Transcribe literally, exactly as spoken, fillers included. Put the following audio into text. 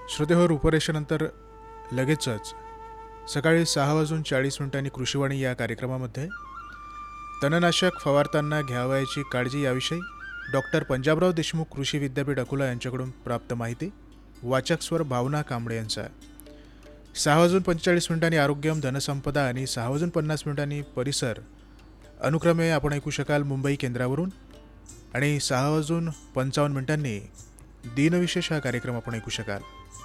श्रोतेहो, रूपरेषेनंतर लगेचच सकाळी सहा वाजून चाळीस मिनिटांनी कृषीवाणी या कार्यक्रमामध्ये तणनाशक फवारताना घ्यावयाची काळजी याविषयी डॉक्टर पंजाबराव देशमुख कृषी विद्यापीठ अकोला यांच्याकडून प्राप्त माहिती. वाचक स्वर भावना कांबळे यांचा. सहा वाजून पंचेचाळीस मिनिटांनी आरोग्यम धनसंपदा आणि सहा वाजून पन्नास मिनिटांनी परिसर अनुक्रमे आपण ऐकू शकाल मुंबई केंद्रावरून. आणि सहा वाजून पंचावन्न मिनिटांनी दिनविशेष हा कार्यक्रम आपण ऐकू शकाल.